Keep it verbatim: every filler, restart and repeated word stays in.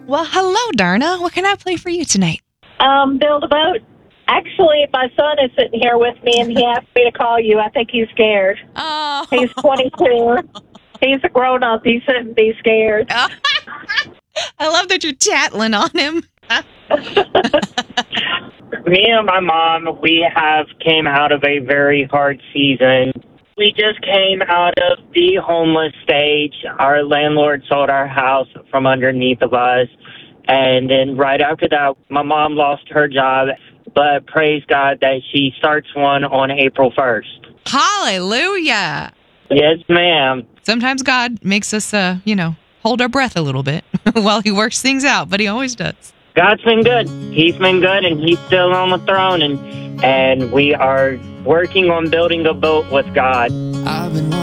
Well, hello, Darna. What can I play for you tonight? Um, build a boat. Actually, my son is sitting here with me, and he asked me to call you. I think he's scared. Oh. He's twenty-two. He's a grown-up. He shouldn't be scared. I love that you're tattling on him. Me and my mom, we have came out of a very hard season. We just came out of the homeless stage. Our landlord sold our house from underneath of us. And then right after that, my mom lost her job. But praise God that she starts one on April first. Hallelujah. Yes, ma'am. Sometimes God makes us, uh, you know, hold our breath a little bit while he works things out, but he always does. God's been good. He's been good, and he's still on the throne. And, and we are working on building a boat with God. I've been